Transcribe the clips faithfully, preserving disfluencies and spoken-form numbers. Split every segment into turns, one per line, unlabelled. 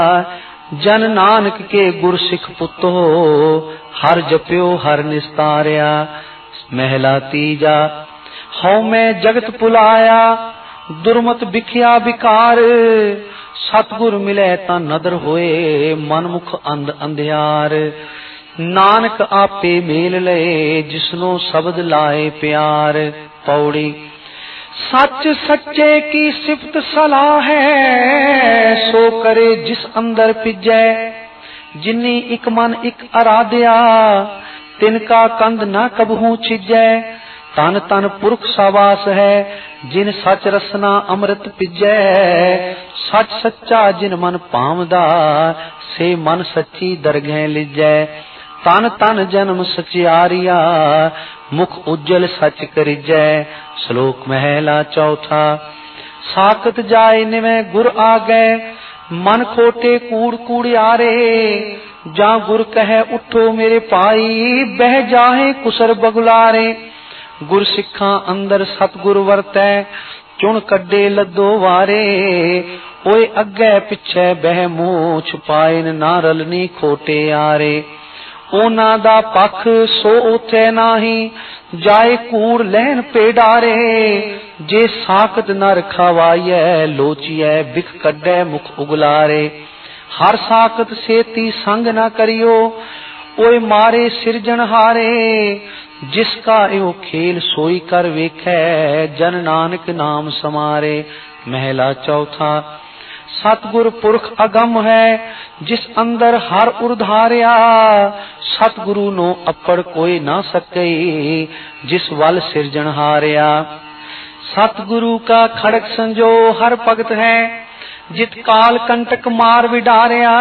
जन नानक के गुर सिख पुत हो, हर जप्यो हर निस्तारिया। महला तीजा। हौ मैं जगत पुलाया, दुर्मत बिखिया बिकार। सतगुर मिले ता नदर होए, मनमुख अंध अंधियार। नानक आपे मेल लए, जिसनो शब्द लाए प्यार। पौड़ी। सच सच्चे की सिफत सलाह है, सो करे जिस अंदर पिजै। जिन्नी इक मन इक अराध्या, तिनका कंद न कबहू छिजै। तन तन पुरख सावास है, जिन सच रसना अमृत पिजै। सच सच्चा जिन मन पावदा, से मन सच्ची दरगह लिजै। तन तन जन्म सचियारिया, मुख उज्जल सच करिजै। श्लोक महला चौथा। साकत जाय निवे गुर आगे, मन खोटे कूड़ कूड़ियारे। जा गुर कहे उठो मेरे पाई, बह जाहे कुसर बगुलारे। गुर सिखा अंदर सतगुर वरतै, चुन कड्डे लद्दो वारे। ओए अगे पिछे बह मुँह छुपाए, ना रलनी खोटे यारे। ओना दा पख सो उथे नाही, जाए कूड़ लैन पेडारे। जे साकत नर खवाइए, लोचिए बिख कड्डे मुख उगलारे। हर साकत सेती संग न करियो, ओए मारे सिरजनहारे। जिसका यो खेल सोई कर वेखै, जन नानक नाम समारे। महला चौथा। सतगुर पुरख अगम है, जिस अंदर हर उर्धारिया। सतगुरु नो अपड़ कोई ना सके, जिस वल सिरजनहारिया। सतगुरु का खड़क संजो हर भगत है, जित काल कंटक मार विडारिया।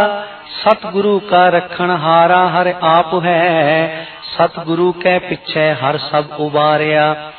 सतगुरु का रखन हारा हर आप है, सतगुरु के पिछे हर सब उबारिया।